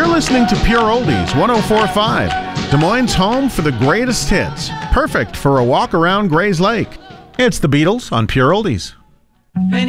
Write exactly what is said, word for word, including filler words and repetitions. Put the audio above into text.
You're listening to Pure Oldies one oh four point five, Des Moines' home for the greatest hits. Perfect for a walk around Gray's Lake. It's the Beatles on Pure Oldies.